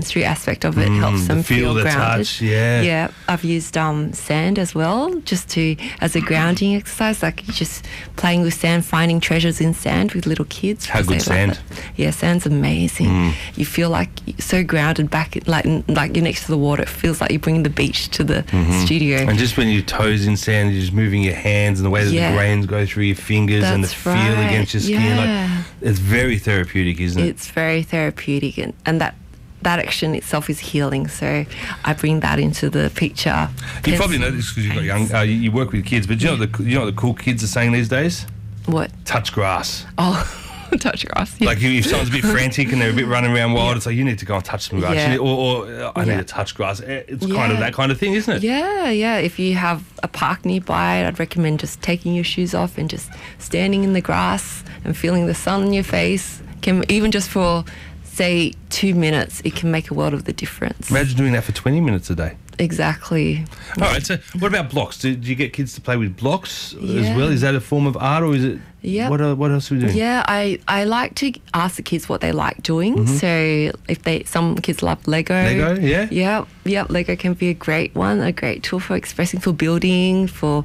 sensory aspect of it helps them feel the grounded. touch, yeah. Yeah, I've used sand as well, just as a grounding exercise, like just playing with sand, finding treasures in sand with little kids. How good sand? Yeah, sand's amazing. You feel like you're so grounded back, like you're next to the water. It feels like you're bringing the beach to the studio. And just when your toes in sand, you're just moving your hands and the way that the grains go through your fingers and the feel against your skin. Like, it's very therapeutic, isn't it? It's very therapeutic, and that action itself is healing. So I bring that into the picture. You probably know this because you've got young. You work with kids, but do you know what the cool kids are saying these days? What? Touch grass. Oh, touch grass. Yeah. Like if someone's a bit frantic and they're a bit running around wild, it's like you need to go and touch some grass. Yeah. Or I need to touch grass. It's kind of that kind of thing, isn't it? Yeah. If you have a park nearby, I'd recommend just taking your shoes off and just standing in the grass and feeling the sun on your face. Even just for, say, 2 minutes, it can make a world of the difference. Imagine doing that for 20 minutes a day. Exactly. All right, so what about blocks? Do you get kids to play with blocks as well? Is that a form of art, or is it... Yeah. What else are we doing? Yeah, I like to ask the kids what they like doing. So if some kids love Lego. Lego, yeah? Yeah, Lego can be a great one, a great tool for expressing, for building, for,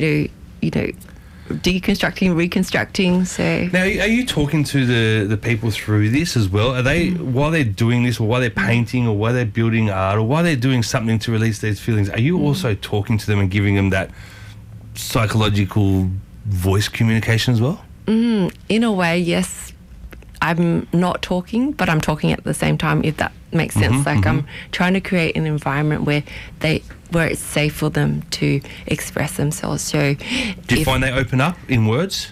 deconstructing, reconstructing. So now, are you talking to the people through this as well? Are they while they're doing this, or while they're painting, or while they're building art, or while they're doing something to release these feelings? Are you also talking to them and giving them that psychological voice communication as well? In a way, yes. I'm not talking, but I'm talking at the same time, if that makes sense. I'm trying to create an environment where it's safe for them to express themselves. So do you find they open up in words?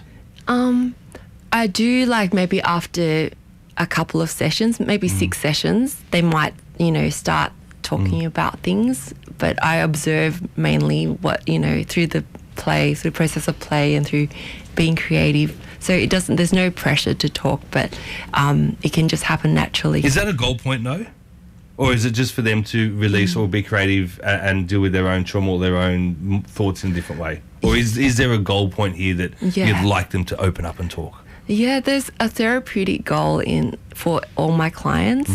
I do, like maybe after a couple of sessions, maybe 6 sessions, they might, start talking about things, but I observe mainly what, through the process of play and through being creative. So there's no pressure to talk, but it can just happen naturally. Is that a goal point, no? Or is it just for them to release or be creative and deal with their own trauma or their own thoughts in a different way? Or is there a goal point here that you'd like them to open up and talk? Yeah, there's a therapeutic goal for all my clients.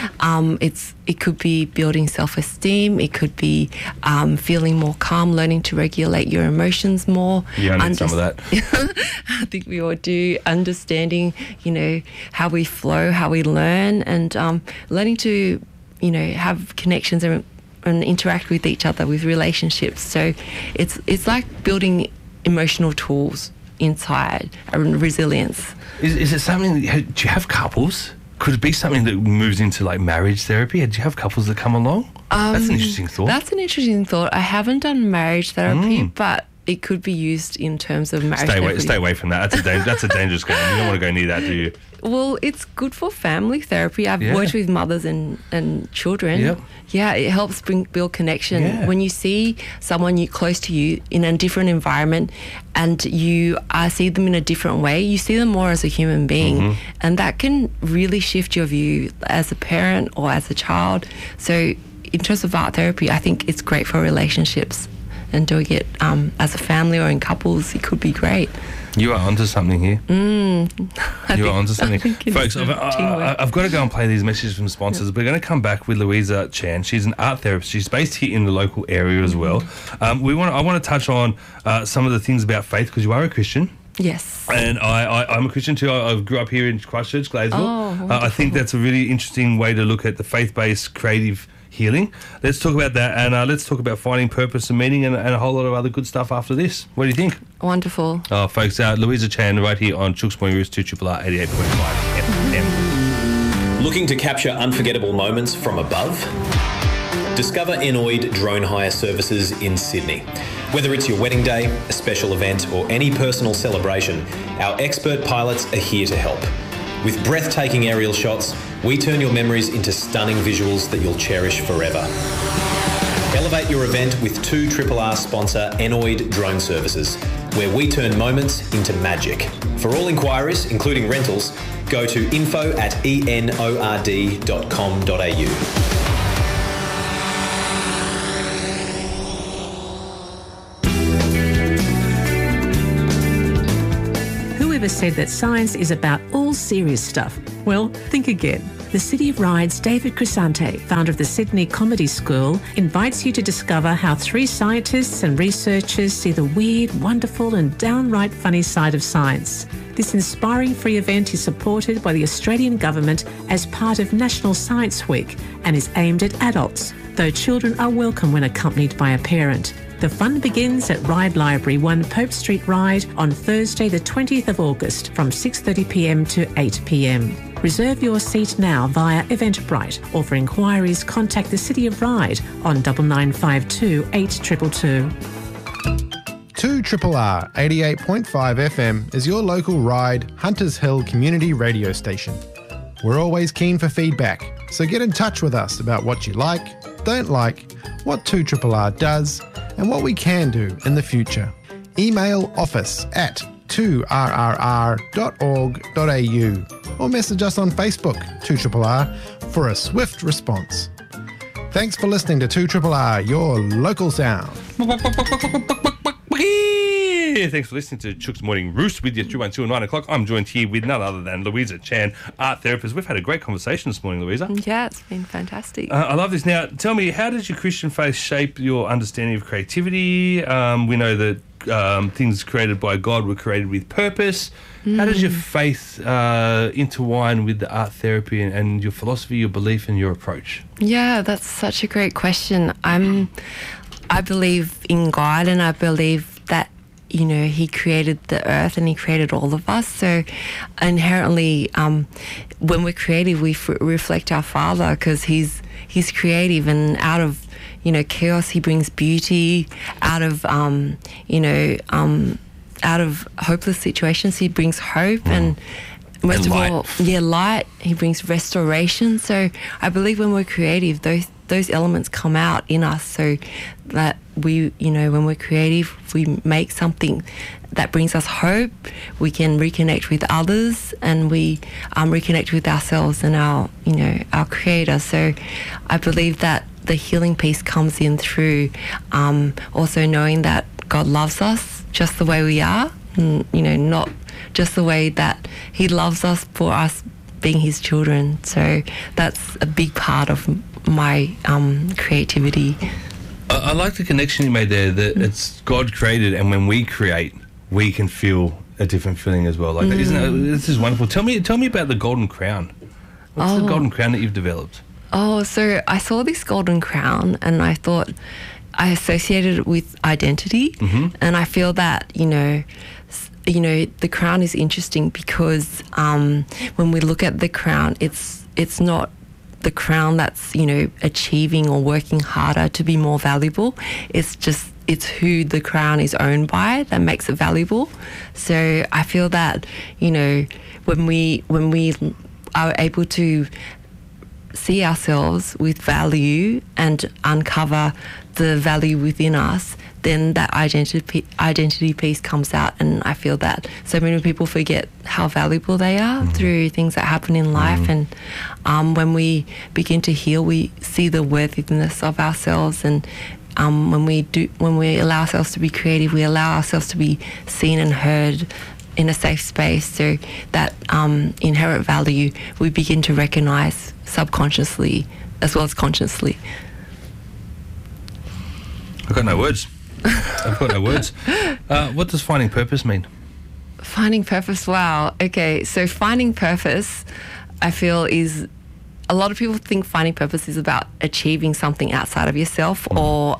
It could be building self-esteem. It could be feeling more calm, learning to regulate your emotions more. Yeah, I need some of that. I think we all do. Understanding, how we flow, how we learn, and learning to, have connections and interact with each other, with relationships. So it's like building emotional tools inside, resilience. Is it something, do you have couples? Could it be something that moves into like marriage therapy? Do you have couples that come along? That's an interesting thought. That's an interesting thought. I haven't done marriage therapy, but it could be used in terms of marriage therapy. Stay away from that. That's a dangerous game. You don't want to go near that, do you? Well, it's good for family therapy. I've worked with mothers and children. Yep. Yeah, it helps build connection. Yeah. When you see someone close to you in a different environment and you see them in a different way, you see them more as a human being. And that can really shift your view as a parent or as a child. So in terms of art therapy, I think it's great for relationships. And doing it as a family or in couples, it could be great. You are onto something here. You are onto something. Folks, I've got to go and play these messages from sponsors. We're going to come back with Louisa Chan. She's an art therapist. She's based here in the local area as well. I want to touch on some of the things about faith, because you are a Christian. Yes. And I'm a Christian too. I grew up here in Christchurch, Gladesville. I think that's a really interesting way to look at the faith-based creative healing. Let's talk about that, and let's talk about finding purpose and meaning and a whole lot of other good stuff after this. What do you think? Wonderful. Oh, folks, Louisa Chan right here on Chooks Point Roost 2RRR 88.5 FM. Looking to capture unforgettable moments from above? Discover Enoid Drone Hire Services in Sydney. Whether it's your wedding day, a special event, or any personal celebration, our expert pilots are here to help. With breathtaking aerial shots, we turn your memories into stunning visuals that you'll cherish forever. Elevate your event with 2RRR sponsor Enoid Drone Services, where we turn moments into magic. For all inquiries, including rentals, go to info@enord.com.au. Whoever said that science is about all serious stuff? Well, think again. The City of Ryde's David Crisante, founder of the Sydney Comedy School, invites you to discover how 3 scientists and researchers see the weird, wonderful and downright funny side of science. This inspiring free event is supported by the Australian Government as part of National Science Week and is aimed at adults, though children are welcome when accompanied by a parent. The fun begins at Ryde Library, 1 Pope Street, Ryde, on Thursday the 20th of August from 6:30pm to 8pm. Reserve your seat now via Eventbrite, or for inquiries contact the City of Ryde on 9952 8222. 2RRR 88.5 FM is your local Ryde Hunters Hill community radio station. We're always keen for feedback, so get in touch with us about what you like, don't like, what 2RRR does, and what we can do in the future. Email office@2rrr.org.au or message us on Facebook, 2RRR, for a swift response. Thanks for listening to 2RRR, your local sound. Thanks for listening to Chook's Morning Roost with you through until 9 o'clock. I'm joined here with none other than Louisa Chan, art therapist. We've had a great conversation this morning, Louisa. Yeah, it's been fantastic. I love this. Now, tell me, how does your Christian faith shape your understanding of creativity? We know that things created by God were created with purpose. How does your faith intertwine with the art therapy and your philosophy, your belief and your approach? Yeah, that's such a great question. I believe in God, and I believe that, you know, he created the earth and he created all of us. So inherently, when we're creative, we reflect our Father, because he's creative, and out of, you know, chaos, he brings beauty. Out of, out of hopeless situations, he brings hope. And most of all, light. He brings restoration. So I believe when we're creative, those elements come out in us, so that we, you know, when we're creative, we make something that brings us hope. We can reconnect with others, and we reconnect with ourselves and our Creator. So I believe that the healing piece comes in through also knowing that God loves us just the way we are, you know, not just the way that he loves us for us being his children. So that's a big part of my creativity. I like the connection you made there, that it's God created, and when we create, we can feel a different feeling as well. Like, this is wonderful. Tell me about the golden crown. What's the golden crown that you've developed? So I saw this golden crown, and I thought I associated it with identity, and I feel that, you know, the crown is interesting because when we look at the crown, it's not the crown that's, you know, achieving or working harder to be more valuable. It's who the crown is owned by that makes it valuable. So I feel that, you know, when we are able to see ourselves with value and uncover the value within us, then that identity piece comes out. And I feel that so many people forget how valuable they are through things that happen in life. And when we begin to heal, we see the worthiness of ourselves. And when we allow ourselves to be creative, we allow ourselves to be seen and heard in a safe space. So that inherent value we begin to recognize subconsciously as well as consciously. I've got no words. What does finding purpose mean? Finding purpose, wow. Okay, so finding purpose, I feel, is a lot of people think finding purpose is about achieving something outside of yourself, or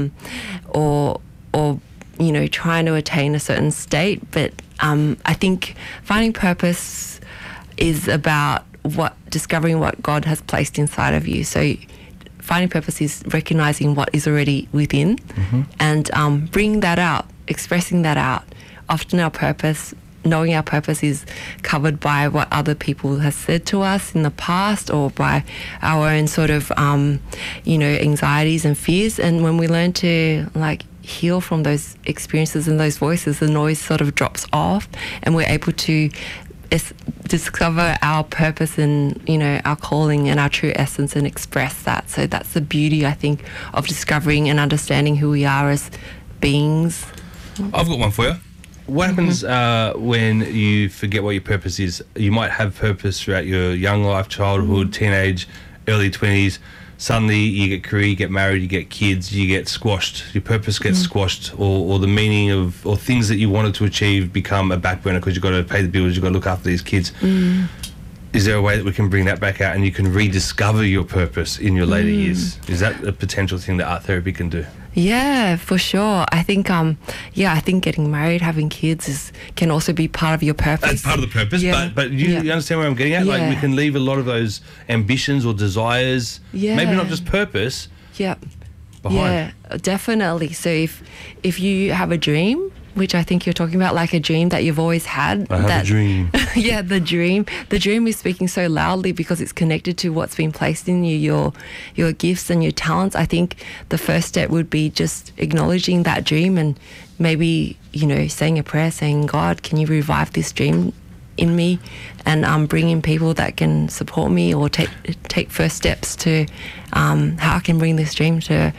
you know, trying to attain a certain state. But I think finding purpose is about discovering what God has placed inside of you. So finding purpose is recognizing what is already within, and bringing that out, expressing that out. Often knowing our purpose is covered by what other people have said to us in the past, or by our own sort of, anxieties and fears. And when we learn to heal from those experiences and those voices, the noise sort of drops off, and we're able to discover our purpose and, our calling and our true essence, and express that. So that's the beauty, I think, of discovering and understanding who we are as beings. I've got one for you. what happens when you forget what your purpose is? You might have purpose throughout your young life, childhood, teenage, early 20s. Suddenly you get career, you get married, you get kids, you get squashed. Your purpose gets squashed, or the meaning of, or things that you wanted to achieve become a back burner because you've got to pay the bills, you've got to look after these kids. Is there a way that we can bring that back out and you can rediscover your purpose in your later years? Is that a potential thing that art therapy can do? Yeah, for sure. I think, I think getting married, having kids can also be part of your purpose. That's part of the purpose, but you understand where I'm getting at? Like, we can leave a lot of those ambitions or desires, maybe not just purpose, behind. Yeah, definitely. So if you have a dream, which I think you're talking about, like a dream that you've always had. I have a dream. Yeah, the dream. The dream is speaking so loudly because it's connected to what's been placed in you, your gifts and your talents. I think the first step would be just acknowledging that dream and maybe, saying a prayer, saying, God, can you revive this dream in me? And bring in people that can support me or take first steps to how I can bring this dream to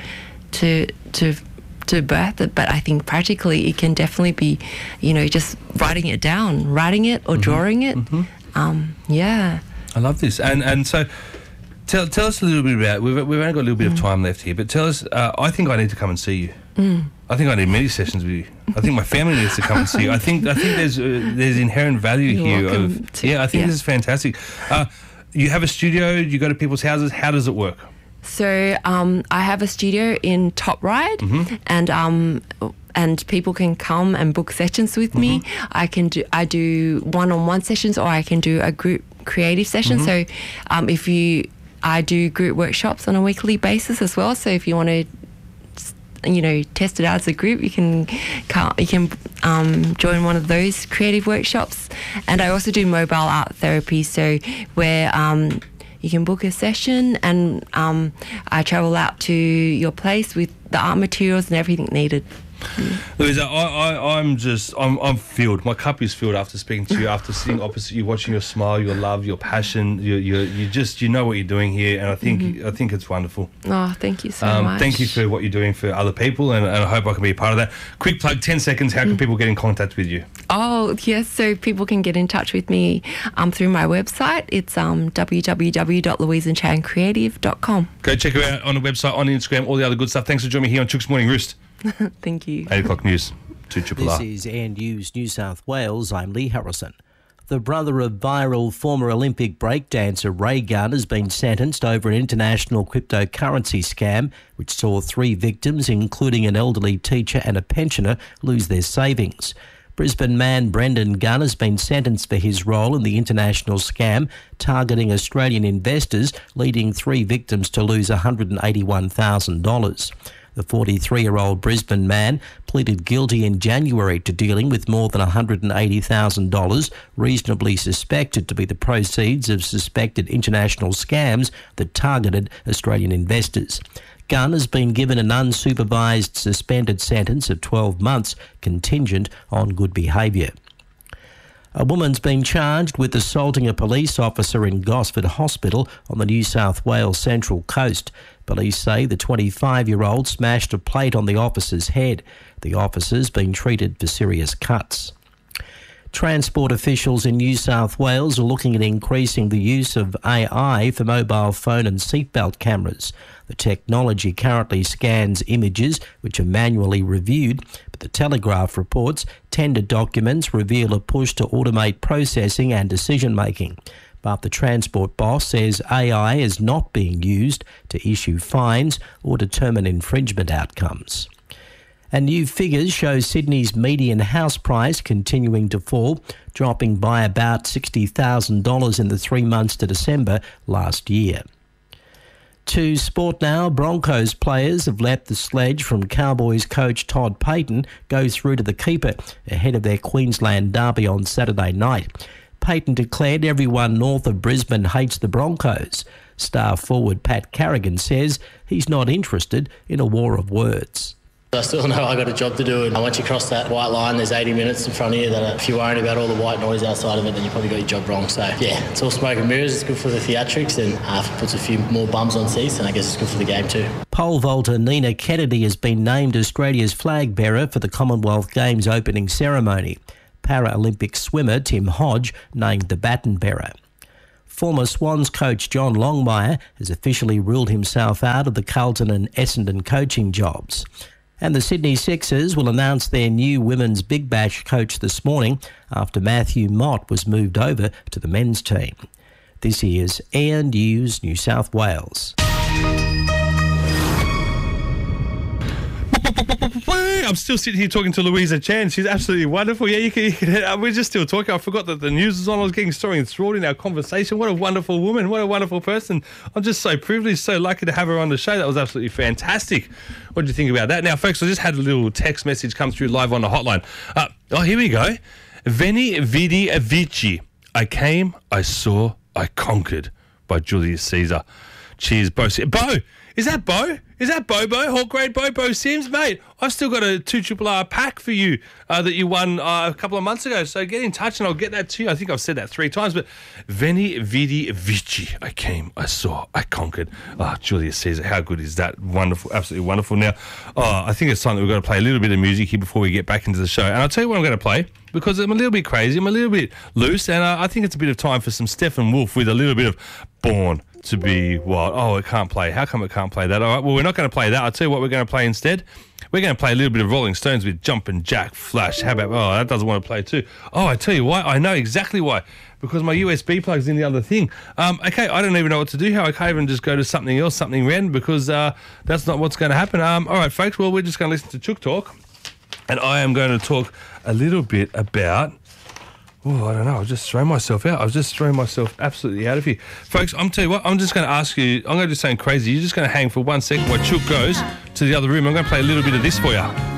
birth it. But I think practically it can definitely be, just writing it or drawing it. I love this. And so tell us a little bit about, we've only got a little bit of time left here, but tell us, I think I need to come and see you. I think I need many sessions with you. I think my family needs to come and see you. I think there's inherent value here. I think this is fantastic. You have a studio, you go to people's houses. How does it work? So I have a studio in Top Ryde, and people can come and book sessions with me. I do one-on-one sessions, or I can do a group creative session. So I do group workshops on a weekly basis as well. So if you want to test it out as a group, you can join one of those creative workshops. And I also do mobile art therapy, so where you can book a session and I travel out to your place with the art materials and everything needed. Louisa, I'm filled. My cup is filled after speaking to you, after sitting opposite you, watching your smile, your love, your passion. You know what you're doing here, and I think it's wonderful. Oh, thank you so much. Thank you for what you're doing for other people, and I hope I can be a part of that. Quick plug, 10 seconds. How can people get in contact with you? Oh, yes. So people can get in touch with me through my website. It's www.louisachancreative.com. Go check her out on the website, on Instagram, all the other good stuff. Thanks for joining me here on Chook's Morning Roost. Thank you. 8 o'clock news. 2RRR. This is Air News New South Wales. I'm Lee Harrison. The brother of viral former Olympic breakdancer Ray Gunn has been sentenced over an international cryptocurrency scam which saw 3 victims, including an elderly teacher and a pensioner, lose their savings. Brisbane man Brendan Gunn has been sentenced for his role in the international scam targeting Australian investors, leading 3 victims to lose $181,000. The 43-year-old Brisbane man pleaded guilty in January to dealing with more than $180,000, reasonably suspected to be the proceeds of suspected international scams that targeted Australian investors. Gunn has been given an unsupervised suspended sentence of 12 months, contingent on good behaviour. A woman's been charged with assaulting a police officer in Gosford Hospital on the New South Wales Central Coast. Police say the 25-year-old smashed a plate on the officer's head. The officer's been treated for serious cuts. Transport officials in New South Wales are looking at increasing the use of AI for mobile phone and seatbelt cameras. The technology currently scans images which are manually reviewed, but the Telegraph reports tender documents reveal a push to automate processing and decision-making. But the Transport boss says AI is not being used to issue fines or determine infringement outcomes. And new figures show Sydney's median house price continuing to fall, dropping by about $60,000 in the 3 months to December last year. To sport now, Broncos players have let the sledge from Cowboys coach Todd Payten go through to the keeper ahead of their Queensland derby on Saturday night. Payten declared everyone north of Brisbane hates the Broncos. Star forward Pat Carrigan says he's not interested in a war of words. I still know I got a job to do, and once you cross that white line, there's 80 minutes in front of you that if you're worrying about all the white noise outside of it, then you probably got your job wrong. So, yeah, it's all smoke and mirrors. It's good for the theatrics, and if it puts a few more bums on seats, and I guess it's good for the game too. Pole vaulter Nina Kennedy has been named Australia's flag bearer for the Commonwealth Games opening ceremony. Paralympic swimmer Tim Hodge named the baton bearer. Former Swans coach John Longmire has officially ruled himself out of the Carlton and Essendon coaching jobs. And the Sydney Sixers will announce their new women's Big Bash coach this morning after Matthew Mott was moved over to the men's team. This is Air News New South Wales. I'm still sitting here talking to Louisa Chan. She's absolutely wonderful. Yeah, you can, we're just still talking. I forgot that the news was on. I was getting so enthralled in our conversation. What a wonderful woman. What a wonderful person. I'm just so privileged, so lucky to have her on the show. That was absolutely fantastic. What did you think about that? Now, folks, I just had a little text message come through live on the hotline. Here we go. Veni, Vidi, Vici. I came, I saw, I conquered by Julius Caesar. Cheers, Bo. Bo! Is that Bo? Is that Bobo? Hawk Grade Bo Sims? Mate, I've still got a 2RRR pack for you that you won a couple of months ago. So get in touch and I'll get that to you. I think I've said that 3 times. But Veni, Vidi, Vici. I came, I saw, I conquered. Julius Caesar, how good is that? Wonderful, absolutely wonderful. Now, I think it's time that we've got to play a little bit of music here before we get back into the show. And I'll tell you what I'm going to play because I'm a little bit crazy. I'm a little bit loose. And I think it's a bit of time for some Stephen Wolf with a little bit of Born to Be Wild. Oh, it can't play. How come it can't play that? All right, well, we're not going to play that. I'll tell you what we're going to play instead. We're going to play a little bit of Rolling Stones with Jumpin' Jack Flash. How about, that doesn't want to play too. Oh, I tell you why. I know exactly why. Because my USB plug's in the other thing. Okay, I don't even know what to do here. I can't even just go to something else, something random, because that's not what's going to happen. All right, folks, well, we're just going to listen to Chook Talk. And I am going to talk a little bit about... Oh, I don't know. I've just thrown myself out. I've just thrown myself absolutely out of here. Folks, I'm telling you what, I'm just going to ask you, I'm going to do something crazy. You're just going to hang for 1 second while Chook goes to the other room. I'm going to play a little bit of this for you.